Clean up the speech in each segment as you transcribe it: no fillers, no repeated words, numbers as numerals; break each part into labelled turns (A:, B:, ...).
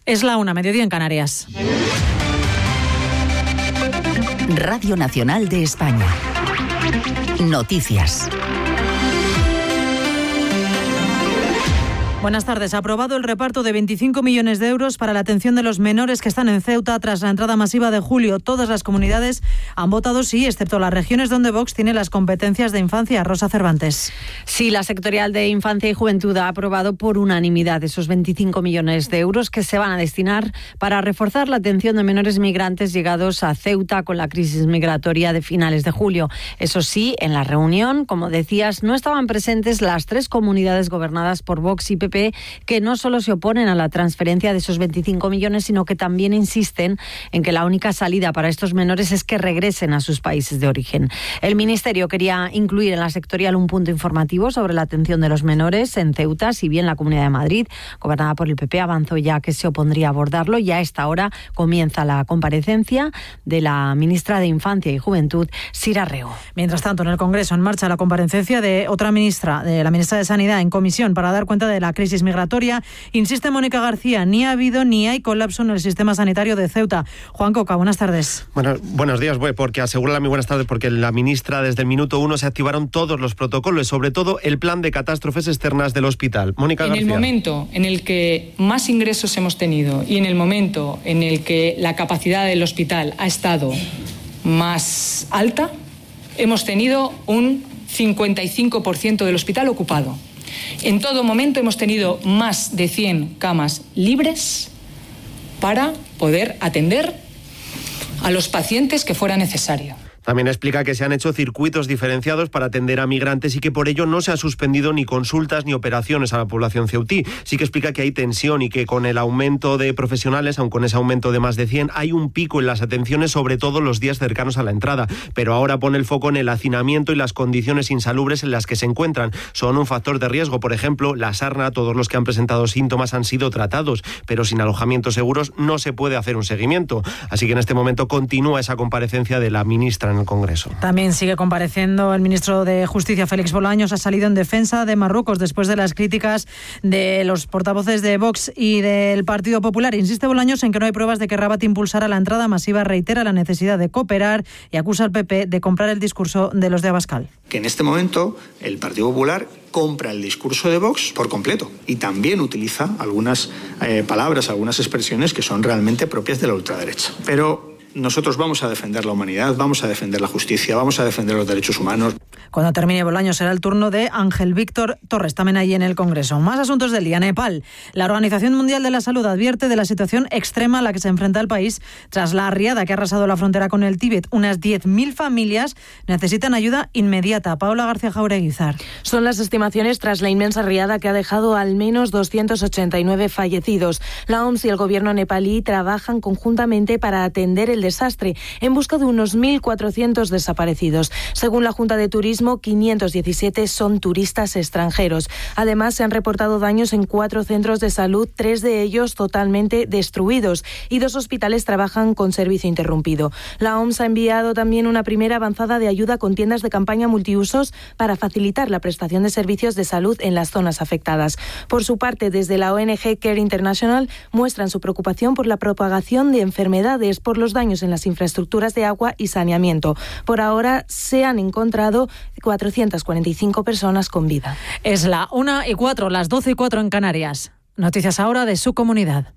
A: Es la 1, mediodía en Canarias.
B: Radio Nacional de España. Noticias.
A: Buenas tardes. Ha aprobado el reparto de 25 millones de euros para la atención de los menores que están en Ceuta tras la entrada masiva de julio. Todas las comunidades han votado sí, excepto las regiones donde Vox tiene las competencias de infancia. Rosa Cervantes.
C: Sí, la sectorial de Infancia y Juventud ha aprobado por unanimidad esos 25 millones de euros que se van a destinar para reforzar la atención de menores migrantes llegados a Ceuta con la crisis migratoria de finales de julio. Eso sí, en la reunión, como decías, no estaban presentes las 3 comunidades gobernadas por Vox y PP, que no solo se oponen a la transferencia de esos 25 millones, sino que también insisten en que la única salida para estos menores es que regresen a sus países de origen. El Ministerio quería incluir en la sectorial un punto informativo sobre la atención de los menores en Ceuta, si bien la Comunidad de Madrid, gobernada por el PP, avanzó ya que se opondría a abordarlo. Y a esta hora comienza la comparecencia de la ministra de Infancia y Juventud, Sira Rego.
A: Mientras tanto, en el Congreso en marcha la comparecencia de otra ministra, de la ministra de Sanidad, en comisión para dar cuenta de la crisis migratoria. Insiste Mónica García, ni ha habido ni hay colapso en el sistema sanitario de Ceuta. Juan Coca, buenas tardes.
D: Bueno, buenos días, porque asegura muy buenas tardes, porque la ministra desde el minuto 1 se activaron todos los protocolos, sobre todo el plan de catástrofes externas del hospital. Mónica García.
E: En el momento en el que más ingresos hemos tenido y en el momento en el que la capacidad del hospital ha estado más alta, hemos tenido un 55% del hospital ocupado. En todo momento hemos tenido más de 100 camas libres para poder atender a los pacientes que fuera necesario.
D: También explica que se han hecho circuitos diferenciados para atender a migrantes y que por ello no se ha suspendido ni consultas ni operaciones a la población ceutí. Sí que explica que hay tensión y que con el aumento de profesionales, aun con ese aumento de más de 100, hay un pico en las atenciones, sobre todo los días cercanos a la entrada. Pero ahora pone el foco en el hacinamiento y las condiciones insalubres en las que se encuentran. Son un factor de riesgo. Por ejemplo, la sarna, todos los que han presentado síntomas han sido tratados, pero sin alojamientos seguros no se puede hacer un seguimiento. Así que en este momento continúa esa comparecencia de la ministra en el Congreso.
A: También sigue compareciendo el ministro de Justicia, Félix Bolaños. Ha salido en defensa de Marruecos después de las críticas de los portavoces de Vox y del Partido Popular. Insiste Bolaños en que no hay pruebas de que Rabat impulsara la entrada masiva, reitera la necesidad de cooperar y acusa al PP de comprar el discurso de los de Abascal.
F: Que en este momento el Partido Popular compra el discurso de Vox por completo y también utiliza algunas palabras, algunas expresiones que son realmente propias de la ultraderecha. Pero nosotros vamos a defender la humanidad, vamos a defender la justicia, vamos a defender los derechos humanos.
A: Cuando termine Bolaños será el turno de Ángel Víctor Torres, también allí en el Congreso. Más asuntos del día. Nepal. La Organización Mundial de la Salud advierte de la situación extrema a la que se enfrenta el país tras la riada que ha arrasado la frontera con el Tíbet. Unas 10.000 familias necesitan ayuda inmediata. Paola García Jaureguizar.
G: Son las estimaciones tras la inmensa riada que ha dejado al menos 289 fallecidos. La OMS y el gobierno nepalí trabajan conjuntamente para atender el desastre en busca de unos 1.400 desaparecidos. Según la Junta de Turismo, 517 son turistas extranjeros. Además, se han reportado daños en 4 centros de salud, 3 de ellos totalmente destruidos, y 2 hospitales trabajan con servicio interrumpido. La OMS ha enviado también una primera avanzada de ayuda con tiendas de campaña multiusos para facilitar la prestación de servicios de salud en las zonas afectadas. Por su parte, desde la ONG Care International muestran su preocupación por la propagación de enfermedades por los daños en las infraestructuras de agua y saneamiento. Por ahora se han encontrado 445 personas con vida.
A: Es la 1:04, las 12:04 en Canarias. Noticias ahora de su comunidad.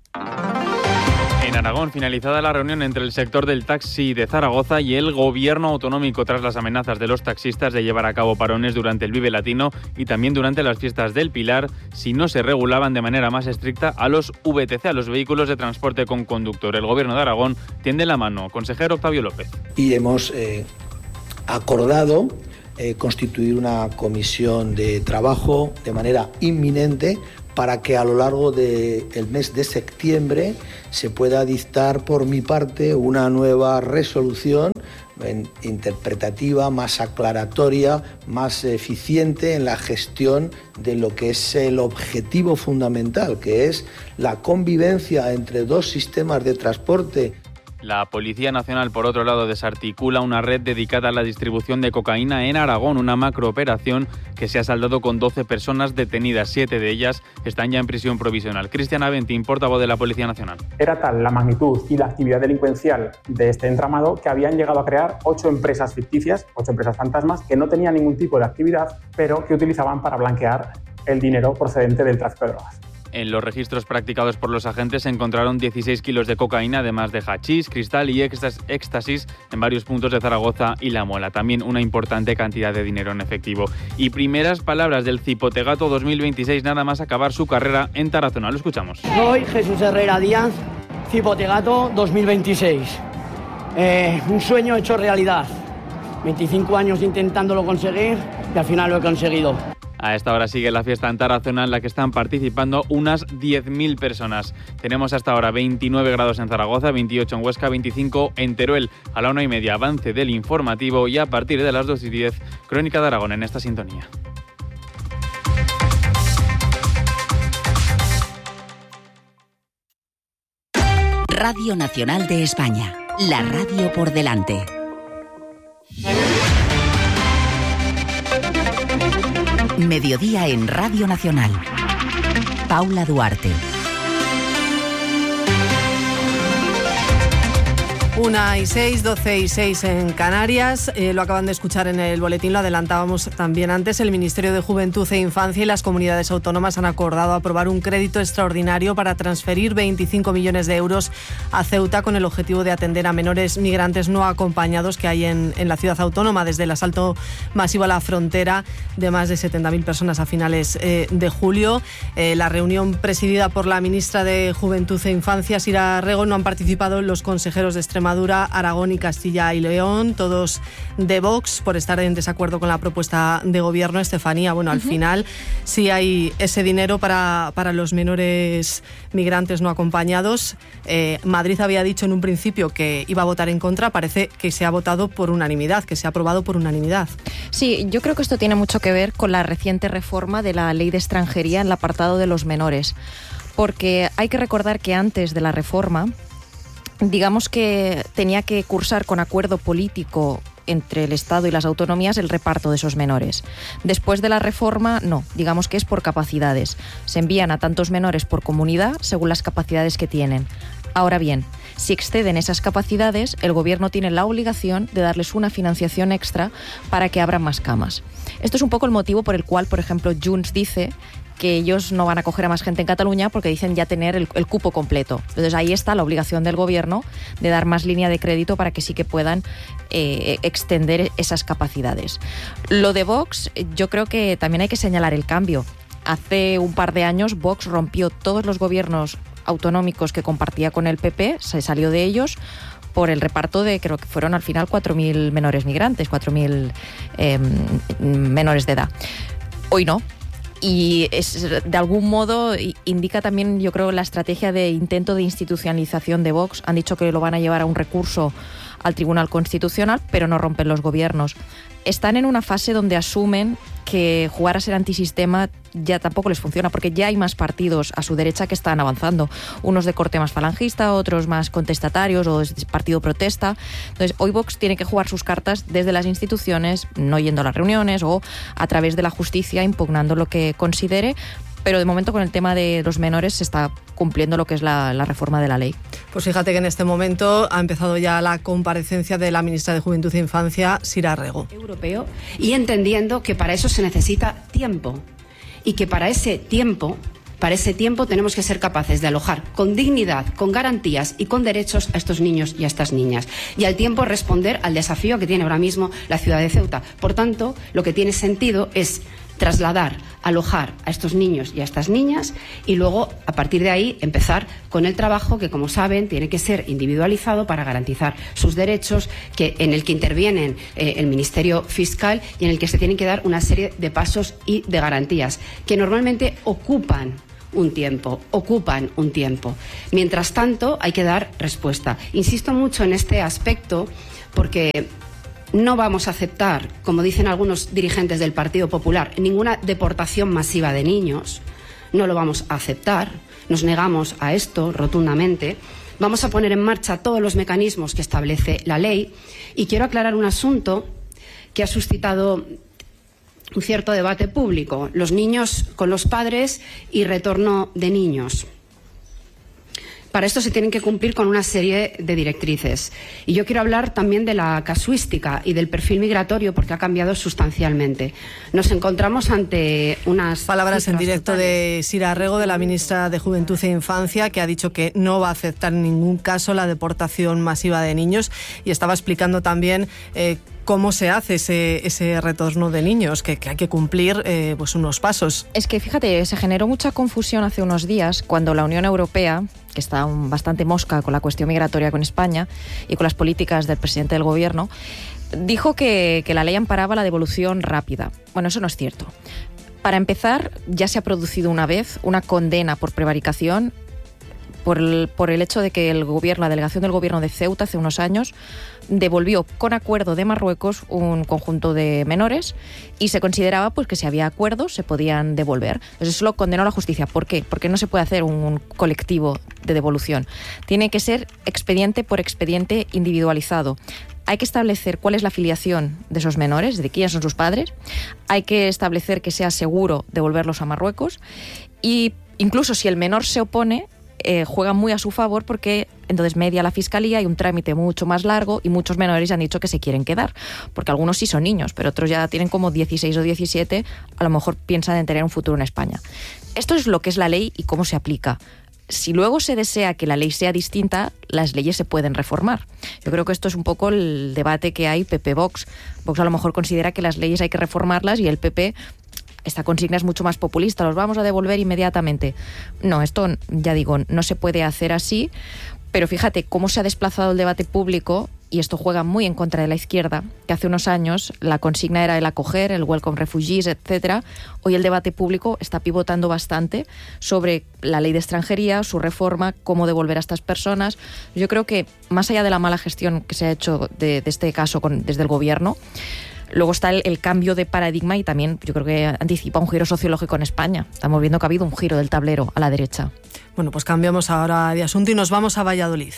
H: En Aragón, finalizada la reunión entre el sector del taxi de Zaragoza y el gobierno autonómico tras las amenazas de los taxistas de llevar a cabo parones durante el Vive Latino y también durante las fiestas del Pilar si no se regulaban de manera más estricta a los VTC, a los vehículos de transporte con conductor. El gobierno de Aragón tiende la mano. Consejero Octavio López.
I: Y hemos acordado constituir una comisión de trabajo de manera inminente para que a lo largo del mes de septiembre se pueda dictar por mi parte una nueva resolución interpretativa, más aclaratoria, más eficiente en la gestión de lo que es el objetivo fundamental, que es la convivencia entre 2 sistemas de transporte.
H: La Policía Nacional, por otro lado, desarticula una red dedicada a la distribución de cocaína en Aragón, una macrooperación que se ha saldado con 12 personas detenidas. 7 de ellas están ya en prisión provisional. Cristian Aventín, portavoz de la Policía Nacional.
J: Era tal la magnitud y la actividad delincuencial de este entramado que habían llegado a crear 8 empresas ficticias, 8 empresas fantasmas, que no tenían ningún tipo de actividad, pero que utilizaban para blanquear el dinero procedente del tráfico de drogas.
H: En los registros practicados por los agentes se encontraron 16 kilos de cocaína, además de hachís, cristal y éxtasis en varios puntos de Zaragoza y La Muela. También una importante cantidad de dinero en efectivo. Y primeras palabras del Cipotegato 2026, nada más acabar su carrera en Tarazona. Lo escuchamos.
K: Soy Jesús Herrera Díaz, Cipotegato 2026. Un sueño hecho realidad. 25 años intentándolo conseguir y al final lo he conseguido.
H: A esta hora sigue la fiesta en Tarazona, en la que están participando unas 10.000 personas. Tenemos hasta ahora 29 grados en Zaragoza, 28 en Huesca, 25 en Teruel. A la 1:30, avance del informativo, y a partir de las 2:10, Crónica de Aragón en esta sintonía.
B: Radio Nacional de España, la radio por delante. Mediodía en Radio Nacional. Paula Duarte.
L: 1:06, 12:06 en Canarias. Lo acaban de escuchar en el boletín, lo adelantábamos también antes. El Ministerio de Juventud e Infancia y las comunidades autónomas han acordado aprobar un crédito extraordinario para transferir 25 millones de euros a Ceuta con el objetivo de atender a menores migrantes no acompañados que hay en la ciudad autónoma desde el asalto masivo a la frontera de más de 70.000 personas a finales de julio. La reunión presidida por la ministra de Juventud e Infancia, Sira Rego, no han participado los consejeros de Extremadura, Aragón y Castilla y León, todos de Vox, por estar en desacuerdo con la propuesta de gobierno. Estefanía, bueno, al final sí hay ese dinero para los menores migrantes no acompañados. Madrid había dicho en un principio que iba a votar en contra, parece que se ha votado por unanimidad, que se ha aprobado por unanimidad.
M: Sí, yo creo que esto tiene mucho que ver con la reciente reforma de la Ley de Extranjería en el apartado de los menores, porque hay que recordar que antes de la reforma, digamos que tenía que cursar con acuerdo político entre el Estado y las autonomías el reparto de esos menores. Después de la reforma, no, digamos que es por capacidades. Se envían a tantos menores por comunidad según las capacidades que tienen. Ahora bien, si exceden esas capacidades, el Gobierno tiene la obligación de darles una financiación extra para que abran más camas. Esto es un poco el motivo por el cual, por ejemplo, Junts dice que ellos no van a acoger a más gente en Cataluña porque dicen ya tener el cupo completo. Entonces ahí está la obligación del Gobierno de dar más línea de crédito para que sí que puedan extender esas capacidades. Lo de Vox, yo creo que también hay que señalar el cambio. Hace un par de años Vox rompió todos los gobiernos autonómicos que compartía con el PP, se salió de ellos por el reparto de, creo que fueron al final 4.000 menores migrantes, 4.000 menores de edad. Hoy no. Y de algún modo indica también, yo creo, la estrategia de intento de institucionalización de Vox. Han dicho que lo van a llevar a un recurso al Tribunal Constitucional, pero no rompen los gobiernos. Están en una fase donde asumen que jugar a ser antisistema ya tampoco les funciona, porque ya hay más partidos a su derecha que están avanzando, unos de corte más falangista, otros más contestatarios o partido protesta. Entonces hoy Vox tiene que jugar sus cartas desde las instituciones, no yendo a las reuniones o a través de la justicia impugnando lo que considere, pero de momento con el tema de los menores se está cumpliendo lo que es la reforma de la ley.
L: Pues fíjate que en este momento ha empezado ya la comparecencia de la ministra de Juventud e Infancia, Sira Rego.
N: Europeo, y entendiendo que para eso se necesita tiempo y que para ese tiempo tenemos que ser capaces de alojar con dignidad, con garantías y con derechos a estos niños y a estas niñas. Y al tiempo responder al desafío que tiene ahora mismo la ciudad de Ceuta. Por tanto, lo que tiene sentido es trasladar, alojar a estos niños y a estas niñas y luego, a partir de ahí, empezar con el trabajo que, como saben, tiene que ser individualizado para garantizar sus derechos, en el que intervienen el Ministerio Fiscal y en el que se tienen que dar una serie de pasos y de garantías que normalmente ocupan un tiempo. Mientras tanto, hay que dar respuesta. Insisto mucho en este aspecto porque no vamos a aceptar, como dicen algunos dirigentes del Partido Popular, ninguna deportación masiva de niños. no lo vamos a aceptar, nos negamos a esto rotundamente. Vamos a poner en marcha todos los mecanismos que establece la ley y quiero aclarar un asunto que ha suscitado un cierto debate público: los niños con los padres y retorno de niños. Para esto se tienen que cumplir con una serie de directrices. Y yo quiero hablar también de la casuística y del perfil migratorio, porque ha cambiado sustancialmente. Nos encontramos ante unas
L: palabras en directo de Sira Rego, de la ministra de Juventud e Infancia, que ha dicho que no va a aceptar en ningún caso la deportación masiva de niños, y estaba explicando también cómo se hace ese retorno de niños, que hay que cumplir pues unos pasos.
M: Es que fíjate, se generó mucha confusión hace unos días cuando la Unión Europea, que está bastante mosca con la cuestión migratoria con España y con las políticas del presidente del gobierno, dijo que la ley amparaba la devolución rápida. Bueno, eso no es cierto. Para empezar, ya se ha producido una vez una condena por prevaricación por el hecho de que la delegación del gobierno de Ceuta hace unos años devolvió con acuerdo de Marruecos un conjunto de menores y se consideraba pues que si había acuerdos se podían devolver. Entonces eso lo condenó la justicia. ¿Por qué? Porque no se puede hacer un colectivo de devolución. Tiene que ser expediente por expediente individualizado. Hay que establecer cuál es la filiación de esos menores, de quiénes son sus padres. Hay que establecer que sea seguro devolverlos a Marruecos y incluso si el menor se opone, juega muy a su favor porque entonces media la fiscalía y un trámite mucho más largo y muchos menores han dicho que se quieren quedar, porque algunos sí son niños, pero otros ya tienen como 16 o 17, a lo mejor piensan en tener un futuro en España. Esto es lo que es la ley y cómo se aplica. Si luego se desea que la ley sea distinta, las leyes se pueden reformar. Yo creo que esto es un poco el debate que hay PP-Vox. Vox a lo mejor considera que las leyes hay que reformarlas y el PP... Esta consigna es mucho más populista, los vamos a devolver inmediatamente. No, esto, ya digo, no se puede hacer así, pero fíjate cómo se ha desplazado el debate público, y esto juega muy en contra de la izquierda, que hace unos años la consigna era el acoger, el welcome refugees, etcétera. Hoy el debate público está pivotando bastante sobre la ley de extranjería, su reforma, cómo devolver a estas personas. Yo creo que, más allá de la mala gestión que se ha hecho de este caso desde el gobierno, luego está el cambio de paradigma y también yo creo que anticipa un giro sociológico en España. Estamos viendo que ha habido un giro del tablero a la derecha.
L: Bueno, pues cambiamos ahora de asunto y nos vamos a Valladolid.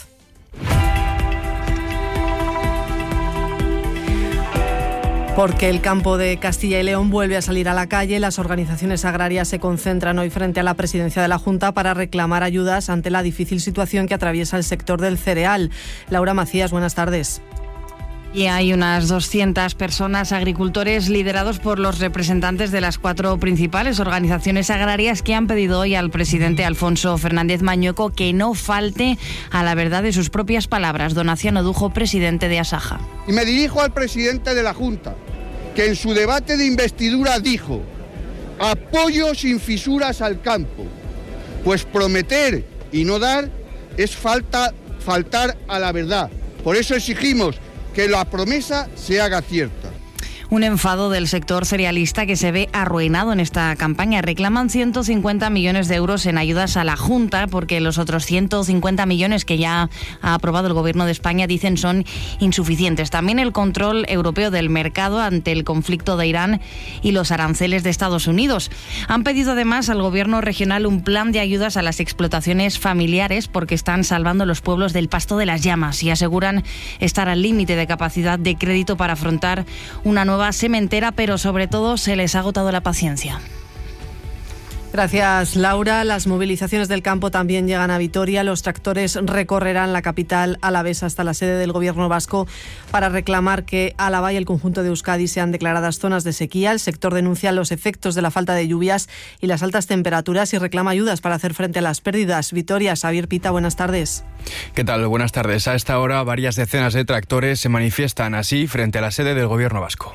L: Porque el campo de Castilla y León vuelve a salir a la calle. Las organizaciones agrarias se concentran hoy frente a la presidencia de la Junta para reclamar ayudas ante la difícil situación que atraviesa el sector del cereal. Laura Macías, buenas tardes.
O: Y hay unas 200 personas, agricultores, liderados por los representantes de las 4 principales organizaciones agrarias, que han pedido hoy al presidente Alfonso Fernández Mañueco que no falte a la verdad de sus propias palabras. Donaciano Dujo, presidente de Asaja.
P: Y me dirijo al presidente de la Junta, que en su debate de investidura dijo: apoyo sin fisuras al campo. Pues prometer y no dar es faltar a la verdad. Por eso exigimos que la promesa se haga cierta.
O: Un enfado del sector cerealista que se ve arruinado en esta campaña. Reclaman 150 millones de euros en ayudas a la Junta porque los otros 150 millones que ya ha aprobado el Gobierno de España dicen son insuficientes. También el control europeo del mercado ante el conflicto de Irán y los aranceles de Estados Unidos. Han pedido además al Gobierno regional un plan de ayudas a las explotaciones familiares porque están salvando los pueblos del pasto de las llamas y aseguran estar al límite de capacidad de crédito para afrontar una nueva sementera, pero sobre todo se les ha agotado la paciencia.
L: Gracias, Laura. Las movilizaciones del campo también llegan a Vitoria. Los tractores recorrerán la capital alavesa hasta la sede del Gobierno vasco para reclamar que Álava y el conjunto de Euskadi sean declaradas zonas de sequía. El sector denuncia los efectos de la falta de lluvias y las altas temperaturas y reclama ayudas para hacer frente a las pérdidas. Vitoria, Xavier Pita, buenas tardes.
Q: ¿Qué tal? Buenas tardes. A esta hora, varias decenas de tractores se manifiestan así frente a la sede del Gobierno vasco.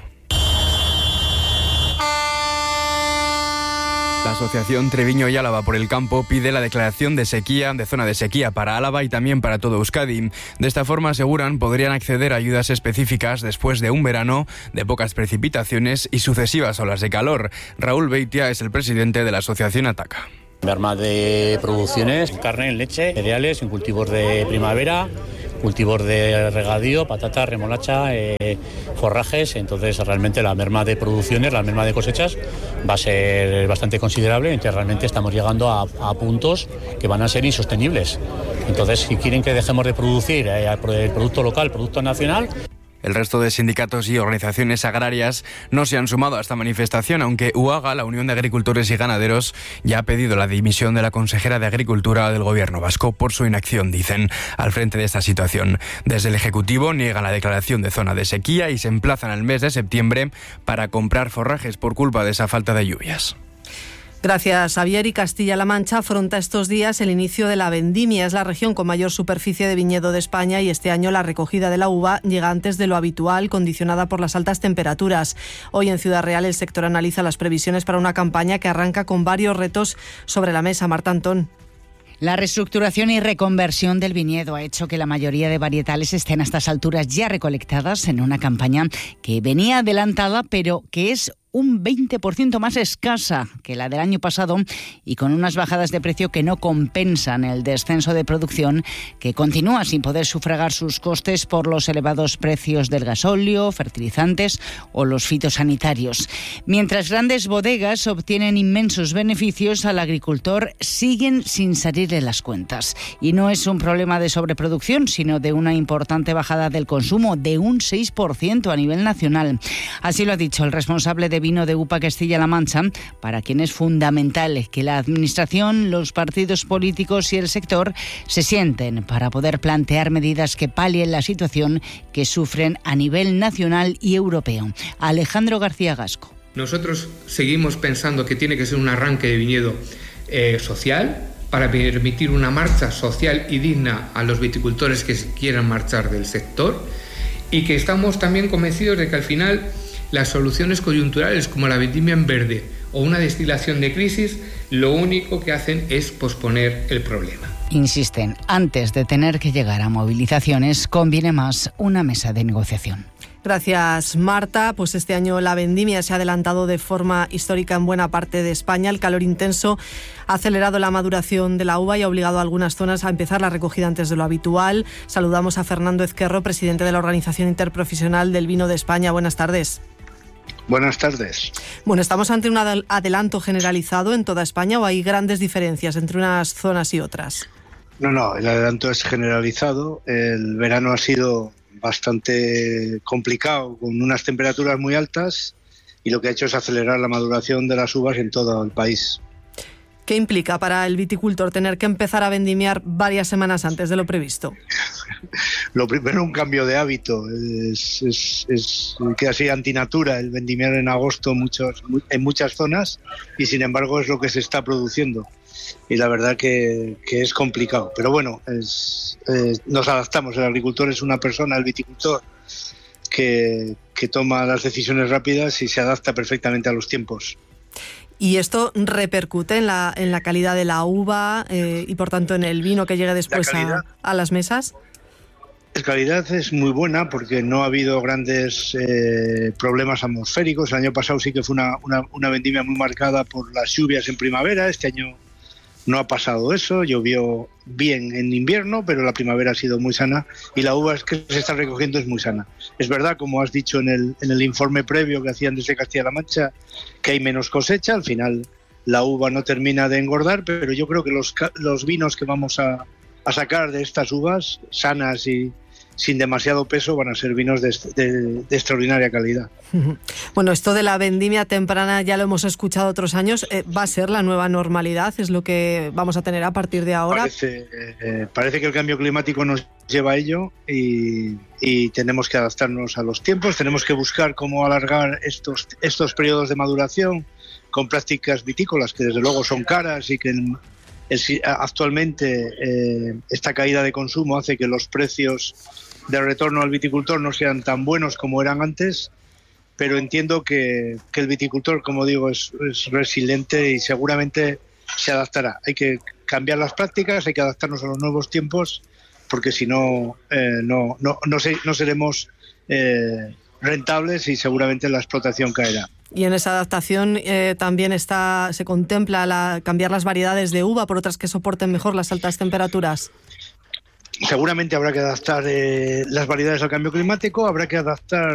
Q: La asociación Treviño y Álava por el Campo pide la declaración de zona de sequía para Álava y también para todo Euskadi. De esta forma, aseguran, podrían acceder a ayudas específicas después de un verano de pocas precipitaciones y sucesivas olas de calor. Raúl Beitia es el presidente de la asociación Ataca.
R: Merma de producciones, carne, leche, cereales, en cultivos de primavera, cultivos de regadío, patata, remolacha, forrajes. Entonces realmente la merma de producciones, la merma de cosechas va a ser bastante considerable. Entonces realmente estamos llegando a puntos que van a ser insostenibles. Entonces, si quieren que dejemos de producir el producto local, el producto nacional.
Q: El resto de sindicatos y organizaciones agrarias no se han sumado a esta manifestación, aunque UAGA, la Unión de Agricultores y Ganaderos, ya ha pedido la dimisión de la consejera de Agricultura del Gobierno vasco por su inacción, dicen, al frente de esta situación. Desde el Ejecutivo niegan la declaración de zona de sequía y se emplazan al mes de septiembre para comprar forrajes por culpa de esa falta de lluvias.
L: Gracias, Xavier. Y Castilla-La Mancha afronta estos días el inicio de la vendimia. Es la región con mayor superficie de viñedo de España y este año la recogida de la uva llega antes de lo habitual, condicionada por las altas temperaturas. Hoy en Ciudad Real el sector analiza las previsiones para una campaña que arranca con varios retos sobre la mesa. Marta Antón.
S: La reestructuración y reconversión del viñedo ha hecho que la mayoría de varietales estén a estas alturas ya recolectadas en una campaña que venía adelantada, pero que es un 20% más escasa que la del año pasado y con unas bajadas de precio que no compensan el descenso de producción, que continúa sin poder sufragar sus costes por los elevados precios del gasóleo, fertilizantes o los fitosanitarios. Mientras grandes bodegas obtienen inmensos beneficios, al agricultor siguen sin salirle las cuentas. Y no es un problema de sobreproducción, sino de una importante bajada del consumo, de un 6% a nivel nacional. Así lo ha dicho el responsable de vino de UPA Castilla-La Mancha, para quien es fundamental que la Administración, los partidos políticos y el sector se sienten para poder plantear medidas que palien la situación que sufren a nivel nacional y europeo. Alejandro García Gasco.
T: Nosotros seguimos pensando que tiene que ser un arranque de viñedo social, para permitir una marcha social y digna a los viticultores que quieran marchar del sector, y que estamos también convencidos de que al final las soluciones coyunturales como la vendimia en verde o una destilación de crisis lo único que hacen es posponer el problema.
S: Insisten, antes de tener que llegar a movilizaciones, conviene más una mesa de negociación.
L: Gracias, Marta. Pues este año la vendimia se ha adelantado de forma histórica en buena parte de España. El calor intenso ha acelerado la maduración de la uva y ha obligado a algunas zonas a empezar la recogida antes de lo habitual. Saludamos a Fernando Ezquerro, presidente de la Organización Interprofesional del Vino de España. Buenas tardes.
U: Buenas tardes.
L: Bueno, ¿estamos ante un adelanto generalizado en toda España o hay grandes diferencias entre unas zonas y otras?
U: No, el adelanto es generalizado. El verano ha sido bastante complicado, con unas temperaturas muy altas, y lo que ha hecho es acelerar la maduración de las uvas en todo el país.
L: ¿Qué implica para el viticultor tener que empezar a vendimiar varias semanas antes de lo previsto?
U: Lo primero, un cambio de hábito. Es que así antinatura el vendimiar en agosto en muchas zonas, y sin embargo es lo que se está produciendo. Y la verdad que es complicado. Pero bueno, nos adaptamos. El agricultor es una persona, el viticultor, que toma las decisiones rápidas y se adapta perfectamente a los tiempos.
L: ¿Y esto repercute en la calidad de la uva y por tanto en el vino que llegue después a las mesas?
U: La calidad es muy buena porque no ha habido grandes problemas atmosféricos. El año pasado sí que fue una vendimia muy marcada por las lluvias en primavera. Este año no ha pasado eso, llovió bien en invierno, pero la primavera ha sido muy sana y la uva que se está recogiendo es muy sana. Es verdad, como has dicho en el informe previo que hacían desde Castilla-La Mancha, que hay menos cosecha. Al final la uva no termina de engordar, pero yo creo que los vinos que vamos a sacar de estas uvas, sanas y sin demasiado peso, van a ser vinos de extraordinaria calidad.
L: Bueno, esto de la vendimia temprana ya lo hemos escuchado otros años. ¿Va a ser la nueva normalidad? ¿Es lo que vamos a tener a partir de ahora?
U: Parece que el cambio climático nos lleva a ello y tenemos que adaptarnos a los tiempos. Tenemos que buscar cómo alargar estos periodos de maduración con prácticas vitícolas que desde luego son caras y que actualmente esta caída de consumo hace que los precios de retorno al viticultor no sean tan buenos como eran antes, pero entiendo que el viticultor, como digo, es resiliente y seguramente se adaptará. Hay que cambiar las prácticas, hay que adaptarnos a los nuevos tiempos, porque si no, no seremos rentables y seguramente la explotación caerá.
L: Y en esa adaptación también se contempla cambiar las variedades de uva por otras que soporten mejor las altas temperaturas.
U: seguramente habrá que adaptar las variedades al cambio climático, habrá que adaptar